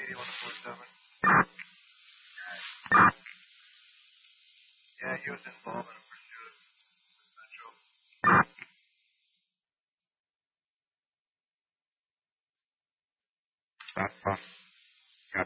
8147. Yeah, he was involved in a pursuit of Central. That's fun.